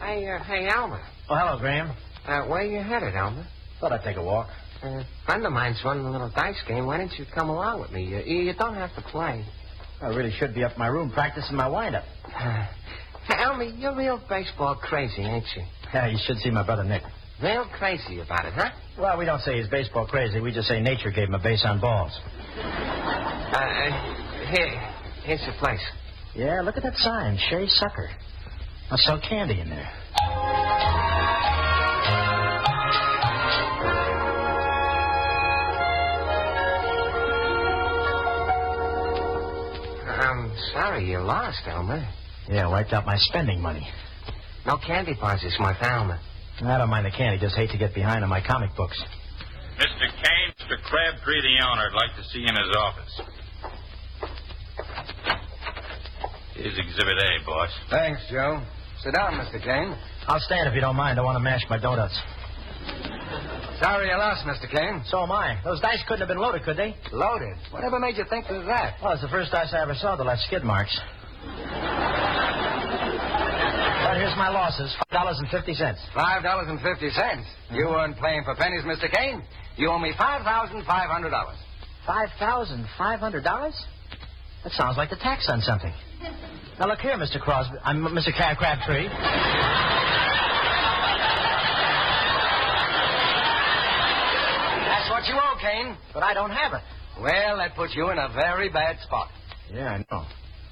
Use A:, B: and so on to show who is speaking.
A: Hey, Elmer.
B: Oh, hello, Graham.
A: Where you headed, Elmer?
B: Thought I'd take a walk.
A: A friend of mine's running a little dice game. Why don't you come along with me? You don't have to play.
B: I really should be up in my room practicing my windup.
A: Elmer, you're real baseball crazy, ain't you?
B: Yeah, you should see my brother Nick.
A: Real crazy about it, huh?
B: Well, we don't say he's baseball crazy. We just say nature gave him a base on balls.
A: Here's your place.
B: Yeah, look at that sign, Shea Sucker. I'll sell candy in there.
A: I'm sorry you lost, Elmer.
B: Yeah, wiped out my spending money.
A: No candy bars this month, Elmer.
B: I don't mind the candy, just hate to get behind on my comic books.
C: Mr. Kane, Mr. Crabtree, the owner, would like to see you in his office. Here's Exhibit A, boss.
D: Thanks, Joe. Sit down, Mr. Kane.
B: I'll stand if you don't mind. I want to mash my donuts.
D: Sorry you lost, Mr. Kane.
B: So am I. Those dice couldn't have been loaded, could they?
D: Loaded? Whatever made you think of that?
B: Well, it's the first dice I ever saw that left skid marks. But here's my losses, $5.50.
D: $5.50. You weren't playing for pennies, Mr. Kane. You owe me $5,500.
B: $5,500? That sounds like the tax on something. Now, look here, Mr. Crosby. I'm Mr. Crabtree.
D: That's what you owe, Kane.
B: But I don't have it.
D: Well, that puts you in a very bad spot.
B: Yeah, I know.